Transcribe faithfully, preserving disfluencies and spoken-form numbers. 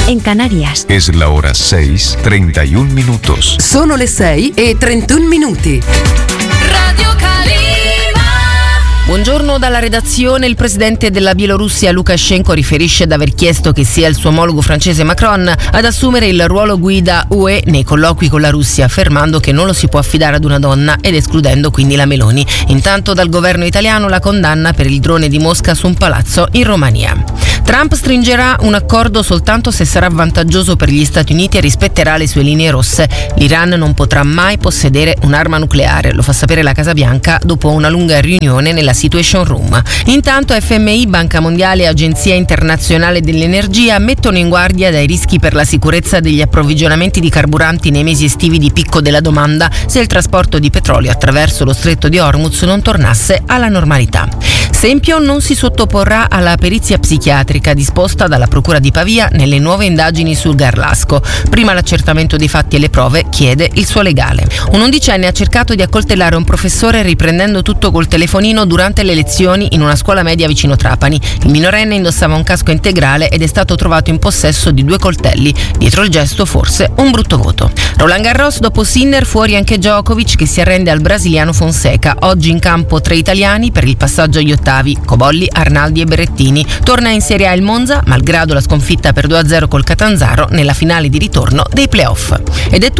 en Canarias. Es la hora seis, treinta y un minutos. Sono le sei e trentuno minuti. Radio Calima. Buongiorno dalla redazione. Il presidente della Bielorussia Lukashenko riferisce di aver chiesto che sia il suo omologo francese Macron ad assumere il ruolo guida U E nei colloqui con la Russia, affermando che non lo si può affidare ad una donna ed escludendo quindi la Meloni. Intanto dal governo italiano la condanna per il drone di Mosca su un palazzo in Romania. Trump stringerà un accordo soltanto se sarà vantaggioso per gli Stati Uniti e rispetterà le sue linee rosse. L'Iran non potrà mai possedere un'arma nucleare, lo fa sapere la Casa Bianca dopo una lunga riunione nella Situation Room. Intanto F M I, Banca Mondiale e Agenzia Internazionale dell'Energia mettono in guardia dai rischi per la sicurezza degli approvvigionamenti di carburanti nei mesi estivi di picco della domanda se il trasporto di petrolio attraverso lo stretto di Hormuz non tornasse alla normalità. Sempion non si sottoporrà alla perizia psichiatrica disposta dalla Procura di Pavia nelle nuove indagini sul Garlasco. Prima l'accertamento dei fatti e le prove, chiede il suo legale. Un undicenne ha cercato di accoltellare un professore riprendendo tutto col telefonino durante le lezioni in una scuola media vicino Trapani. Il minorenne indossava un casco integrale ed è stato trovato in possesso di due coltelli. Dietro il gesto forse un brutto voto. Roland Garros, dopo Sinner fuori anche Djokovic che si arrende al brasiliano Fonseca. Oggi in campo tre italiani per il passaggio agli ottavi: Cobolli, Arnaldi e Berrettini. Torna in Serie A il Monza, malgrado la sconfitta per due a zero col Catanzaro nella finale di ritorno dei playoff. Ed è